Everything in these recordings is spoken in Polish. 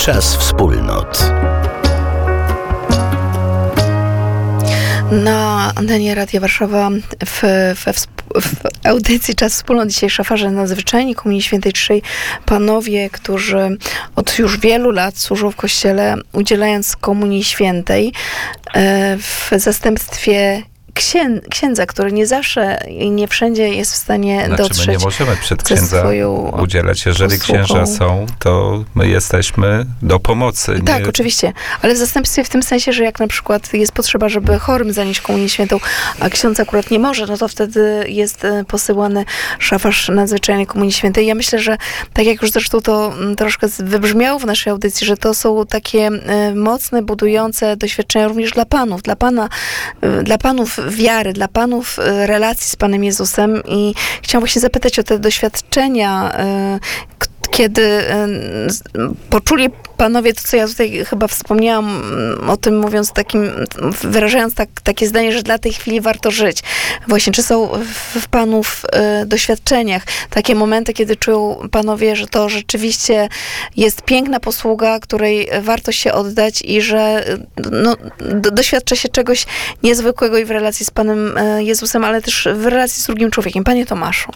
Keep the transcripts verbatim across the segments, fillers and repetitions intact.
Czas wspólnot. Na antenie Radia Warszawa w, w, w audycji Czas Wspólnot dzisiaj szafarze nadzwyczajni Komunii Świętej Trzej, panowie, którzy od już wielu lat służą w Kościele, udzielając Komunii Świętej w zastępstwie Księ, księdza, który nie zawsze i nie wszędzie jest w stanie znaczy, dotrzeć. My nie możemy przed księdza udzielać. Jeżeli posługą. księża są, to my jesteśmy do pomocy. Tak, nie... oczywiście. Ale w zastępstwie w tym sensie, że jak na przykład jest potrzeba, żeby chorym zanieść Komunię Świętą, a ksiądz akurat nie może, no to wtedy jest posyłany szafarz nadzwyczajny Komunii Świętej. Ja myślę, że tak jak już zresztą to troszkę wybrzmiało w naszej audycji, że to są takie mocne, budujące doświadczenia również dla panów, dla pana, dla panów wiary, dla panów relacji z Panem Jezusem i chciałam właśnie zapytać o te doświadczenia, kiedy poczuli panowie to, co ja tutaj chyba wspomniałam o tym, mówiąc takim, wyrażając tak, takie zdanie, że dla tej chwili warto żyć. Właśnie, czy są w, w panów y, doświadczeniach takie momenty, kiedy czują panowie, że to rzeczywiście jest piękna posługa, której warto się oddać i że no, do, doświadcza się czegoś niezwykłego i w relacji z Panem Jezusem, ale też w relacji z drugim człowiekiem. Panie Tomaszu.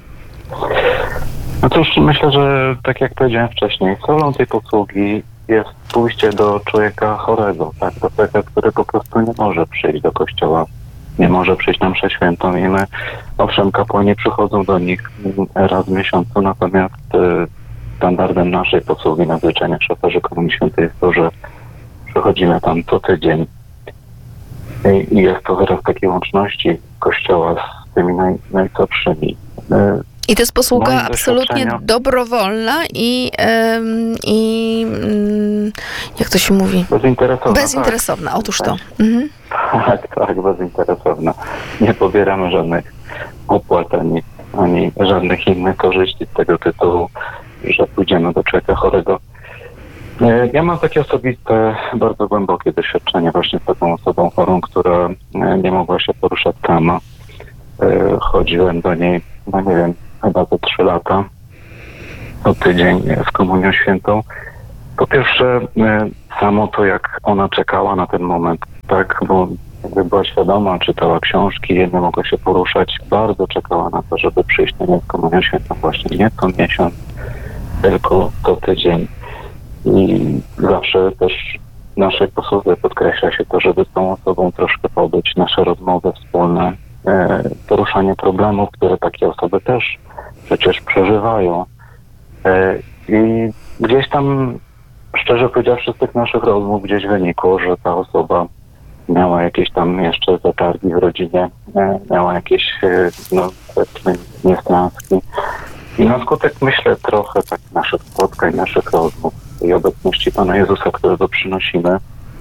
No cóż, myślę, że tak jak powiedziałem wcześniej, celą tej posługi jest pójście do człowieka chorego, tak? Do człowieka, który po prostu nie może przyjść do kościoła, nie może przyjść na mszę świętą i my, owszem, kapłani przychodzą do nich raz w miesiącu, natomiast y, standardem naszej posługi nadzwyczajnych szafarzy Komunii Świętej jest to, że przychodzimy tam co tydzień i, i jest to wyraz takiej łączności kościoła z tymi naj, najsłabszymi. Y, I to jest posługa absolutnie dobrowolna i, ym, i ym, jak to się mówi? Bezinteresowna. Bezinteresowna, tak. otóż to. Mhm. Tak, tak, bezinteresowna. Nie pobieramy żadnych opłat ani, ani żadnych innych korzyści z tego tytułu, że pójdziemy do człowieka chorego. Ja mam takie osobiste, bardzo głębokie doświadczenie właśnie z taką osobą chorą, która nie mogła się poruszać sama. Chodziłem do niej, no nie wiem, chyba za trzy lata, co tydzień w Komunię Świętą. Po pierwsze, samo to, jak ona czekała na ten moment, tak, bo jakby była świadoma, czytała książki, nie mogła się poruszać, bardzo czekała na to, żeby przyjść na nią w Komunię Świętą właśnie nie co miesiąc, tylko co tydzień. I zawsze też w naszej posłudze podkreśla się to, żeby z tą osobą troszkę pobyć, nasze rozmowy wspólne, poruszanie problemów, które takie osoby też przecież przeżywają. I gdzieś tam, szczerze powiedziawszy, z tych naszych rozmów gdzieś wynikło, że ta osoba miała jakieś tam jeszcze zatargi w rodzinie, miała jakieś, no powiedzmy, niestranski. I na skutek, myślę, trochę tak naszych spotkań, naszych rozmów i obecności Pana Jezusa, którego przynosimy,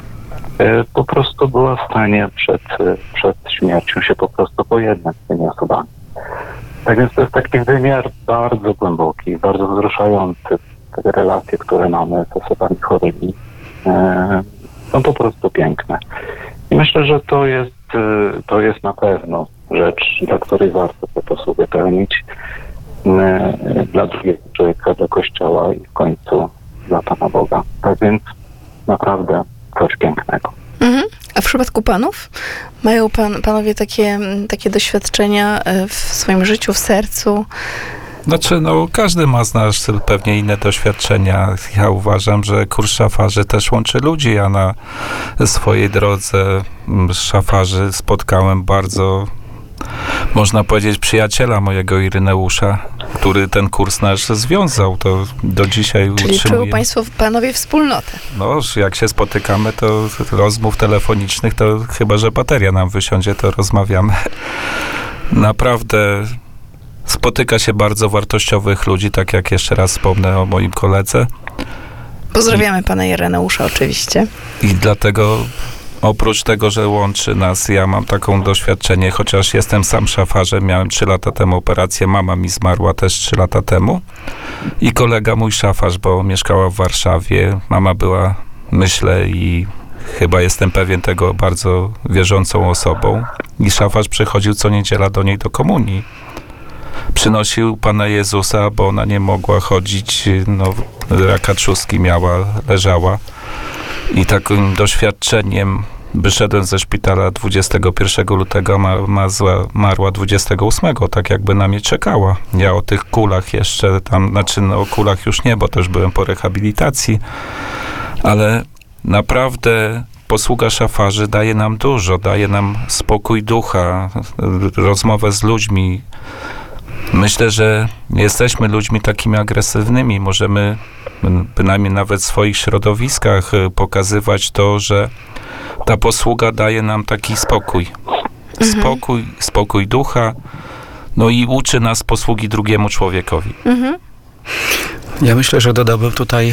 po prostu była w stanie przed, przed śmiercią się po prostu pojednać z tymi osobami. Tak więc to jest taki wymiar bardzo głęboki, bardzo wzruszający. Te relacje, które mamy z osobami chorymi, e, są po prostu piękne. I myślę, że to jest, to jest na pewno rzecz, dla której warto tę posługę pełnić e, dla drugiego człowieka, dla Kościoła i w końcu dla Pana Boga. Tak więc naprawdę coś pięknego. Mhm. A w przypadku panów? Mają pan, panowie takie, takie doświadczenia w swoim życiu, w sercu? Znaczy, no, każdy ma z nas pewnie inne doświadczenia. Ja uważam, że kurs szafarzy też łączy ludzi. Ja na swojej drodze szafarzy spotkałem bardzo, można powiedzieć, przyjaciela mojego Ireneusza, który ten kurs nasz związał. To do dzisiaj Czyli utrzymuje. czują państwo, panowie, wspólnotę. No, jak się spotykamy, to rozmów telefonicznych, to chyba, że bateria nam wysiądzie, to rozmawiamy. Naprawdę spotyka się bardzo wartościowych ludzi, tak jak jeszcze raz wspomnę o moim koledze. Pozdrawiamy I, pana Ireneusza oczywiście. I dlatego oprócz tego, że łączy nas, ja mam taką doświadczenie, chociaż jestem sam szafarzem, miałem trzy lata temu operację, mama mi zmarła też trzy lata temu i kolega mój szafarz, bo mieszkała w Warszawie, mama była, myślę i chyba jestem pewien tego, bardzo wierzącą osobą i szafarz przychodził co niedziela do niej do komunii. Przy przynosił Pana Jezusa, bo ona nie mogła chodzić, no, raka trzustki miała, leżała. I takim doświadczeniem wyszedłem ze szpitala dwudziestego pierwszego lutego, ma, ma zła, marła dwudziestego ósmego, tak jakby na mnie czekała. Ja o tych kulach jeszcze tam, znaczy no, o kulach już nie, bo też byłem po rehabilitacji, ale naprawdę posługa szafarzy daje nam dużo, daje nam spokój ducha, rozmowę z ludźmi. Myślę, że nie jesteśmy ludźmi takimi agresywnymi. Możemy bynajmniej nawet w swoich środowiskach pokazywać to, że ta posługa daje nam taki spokój. Mhm. Spokój, spokój ducha, no i uczy nas posługi drugiemu człowiekowi. Mhm. Ja myślę, że dodałbym tutaj,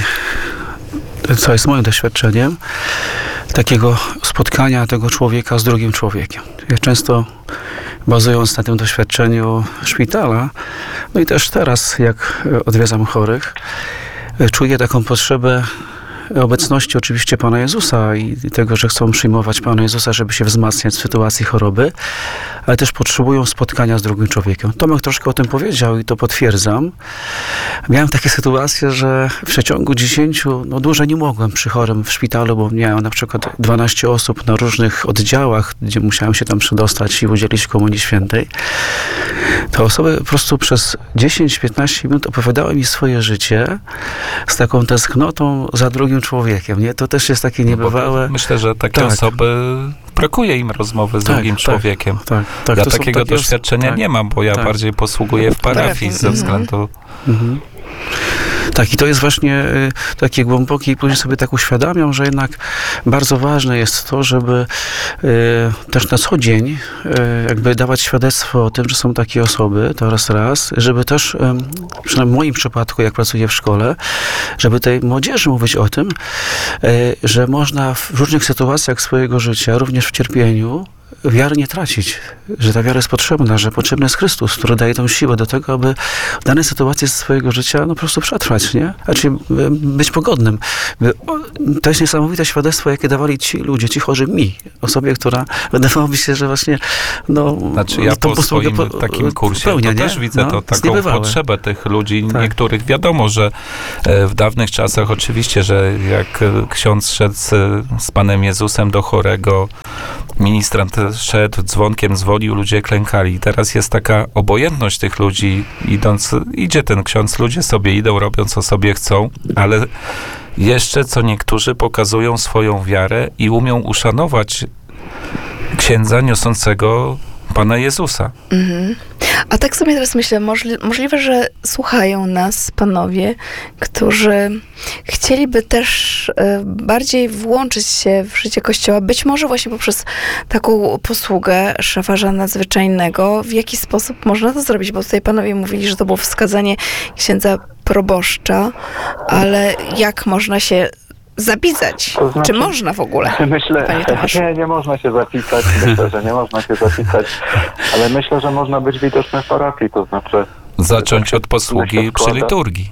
co jest moim doświadczeniem, takiego spotkania tego człowieka z drugim człowiekiem. Ja często, bazując na tym doświadczeniu szpitala, no i też teraz, jak odwiedzam chorych, czuję taką potrzebę obecności oczywiście Pana Jezusa i tego, że chcą przyjmować Pana Jezusa, żeby się wzmacniać w sytuacji choroby, ale też potrzebują spotkania z drugim człowiekiem. Tomek troszkę o tym powiedział i to potwierdzam. Miałem takie sytuacje, że w przeciągu dziesięciu, no dłużej nie mogłem przy chorym w szpitalu, bo miałem na przykład dwanaście osób na różnych oddziałach, gdzie musiałem się tam przedostać i udzielić Komunii Świętej. Te osoby po prostu przez dziesięć piętnaście minut opowiadały mi swoje życie z taką tęsknotą za drugim człowiekiem, nie? To też jest takie niebywałe. Bo myślę, że takie Tak. osoby, brakuje im rozmowy z Tak, drugim tak, człowiekiem. Tak, tak. Ja To są takiego takie os- doświadczenia tak. nie mam, bo ja tak. bardziej posługuję w parafii Parafii, ze mhm. względu... Mhm. Tak, i to jest właśnie y, takie głębokie i później sobie tak uświadamiam, że jednak bardzo ważne jest to, żeby y, też na co dzień y, jakby dawać świadectwo o tym, że są takie osoby, to raz raz, żeby też, y, przynajmniej w moim przypadku, jak pracuję w szkole, żeby tej młodzieży mówić o tym, y, że można w różnych sytuacjach swojego życia, również w cierpieniu, wiary nie tracić, że ta wiara jest potrzebna, że potrzebny jest Chrystus, który daje tą siłę do tego, aby w danej sytuacji swojego życia no po prostu przetrwać, nie? Znaczy być pogodnym. To jest niesamowite świadectwo, jakie dawali ci ludzie, ci chorzy mi, osobie, która wydawało mi się, że właśnie no, Znaczy ja tą po posługę swoim po- takim kursie pełnia, to nie? też widzę No, to taką zniebywałe. potrzebę tych ludzi, Tak. niektórych. Wiadomo, że e, w dawnych czasach oczywiście, że jak e, ksiądz szedł z, z Panem Jezusem do chorego, ministrant szedł, dzwonkiem zwolił, ludzie klękali. Teraz jest taka obojętność tych ludzi, idąc, idzie ten ksiądz, ludzie sobie idą, robią co sobie chcą, ale jeszcze co niektórzy pokazują swoją wiarę i umią uszanować księdza niosącego Pana Jezusa. Mhm. A tak sobie teraz myślę, możli- możliwe, że słuchają nas panowie, którzy chcieliby też e, bardziej włączyć się w życie Kościoła, być może właśnie poprzez taką posługę szafarza nadzwyczajnego. W jaki sposób można to zrobić? Bo tutaj panowie mówili, że to było wskazanie księdza proboszcza, ale jak można się zapisać? To znaczy- Czy można w ogóle? Myślę, Panie Tomaszu. nie, nie można się zapisać, myślę, że nie można się zapisać, ale myślę, że można być widoczny w parafii, to znaczy, Zacząć od się posługi przy składa. liturgii.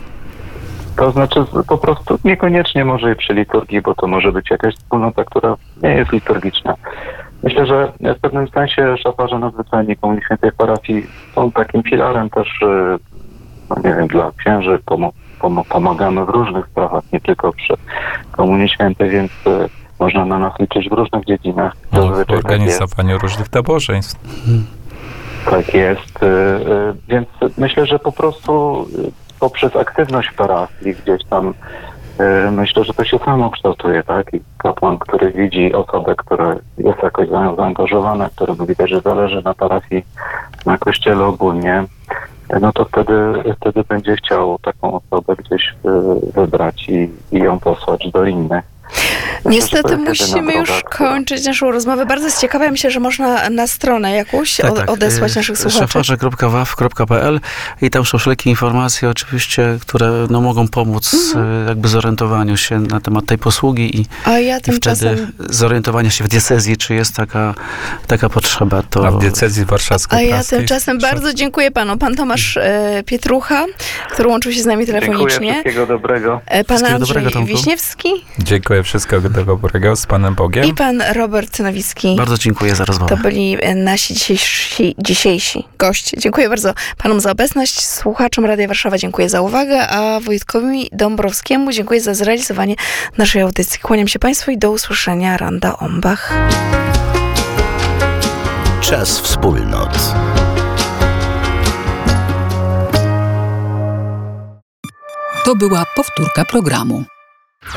to znaczy po prostu niekoniecznie może i przy liturgii, bo to może być jakaś wspólnota, która nie jest liturgiczna. Myślę, że w pewnym sensie szafarze nadzwyczajni Komunii Świętej w parafii są takim filarem też, y, no nie wiem, dla księży, pomo- pomo- pomagamy w różnych sprawach, nie tylko przy Komunii Świętej, więc y, można na nas liczyć w różnych dziedzinach. No, w Zazwyczaj tak jest. organizowaniu różnych nabożeństw. Tak jest, y, y, więc myślę, że po prostu y, poprzez aktywność w parafii gdzieś tam y, myślę, że to się samo kształtuje, tak? I kapłan, który widzi osobę, która jest jakoś za- zaangażowana, któremu widać, że zależy na parafii, na kościele ogólnie, y, no to wtedy, wtedy będzie chciał taką osobę gdzieś y, wybrać i, i ją posłać do innych. Myślę, że to Niestety jest jedyna musimy już droga, która- kończyć naszą rozmowę. Bardzo jest ciekawa. Ja myślę, że można na stronę jakąś od, odesłać y, naszych słuchaczy. szafarze kropka w a w kropka p l i tam są wszelkie informacje oczywiście, które no, mogą pomóc Mhm. y, jakby zorientowaniu się na temat tej posługi i, A ja i wtedy tymczasem... zorientowania się w diecezji, czy jest taka, taka potrzeba. To A w diecezji warszawskiej A ja praskiej- tymczasem bardzo dziękuję panu. Pan Tomasz e, Pietrucha, który łączył się z nami Dziękuję, telefonicznie. wszystkiego dobrego. E, Pan Wszystkiego Andrzej dobrego, Tomku. Wiśniewski. Dziękuję, wszystkiego dobrego. Wszystkiego dobrego, z Panem Bogiem. I pan Robert Nowicki. Bardzo dziękuję za rozmowę. To byli nasi dzisiejsi, dzisiejsi goście. Dziękuję bardzo panom za obecność, słuchaczom Radia Warszawa dziękuję za uwagę, a Wojtkowi Dąbrowskiemu dziękuję za zrealizowanie naszej audycji. Kłaniam się Państwu i do usłyszenia. Randa Ombach. Czas wspólnot. To była powtórka programu.